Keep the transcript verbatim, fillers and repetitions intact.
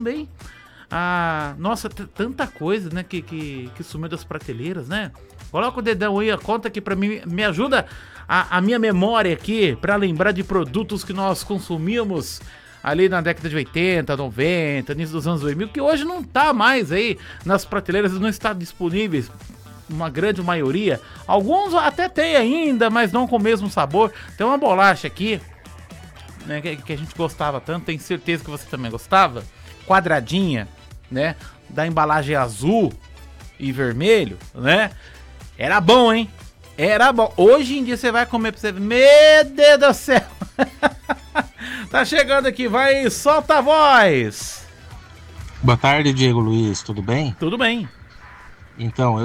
também. Ah, nossa, t- tanta coisa, né, que, que, que sumiu das prateleiras, né? Coloca o dedão aí, a conta aqui pra mim, me ajuda a, a minha memória aqui, pra lembrar de produtos que nós consumimos ali na década de oitenta, noventa, início dos anos dois mil, que hoje não tá mais aí nas prateleiras, não está disponíveis, uma grande maioria. Alguns até tem ainda, mas não com o mesmo sabor. Tem uma bolacha aqui, né, que, que a gente gostava tanto, tenho certeza que você também gostava, quadradinha, né, da embalagem azul e vermelho, né, era bom, hein, era bom. Hoje em dia você vai comer pra você ver, meu Deus do céu. Tá chegando aqui, vai, solta a voz. Boa tarde, Diego Luiz, tudo bem? Tudo bem. Então,